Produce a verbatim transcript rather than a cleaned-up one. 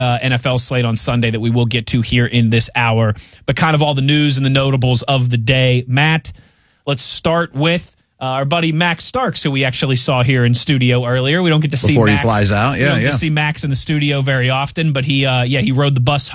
uh, N F L slate on Sunday that we will get to here in this hour, but kind of all the news and the notables of the day. Matt, let's start with uh, our buddy Max Starks, who we actually saw here in studio earlier. We don't get to see Before Max. he flies out. Yeah, we don't yeah. get to see Max in the studio very often, but he, uh, yeah, he rode the bus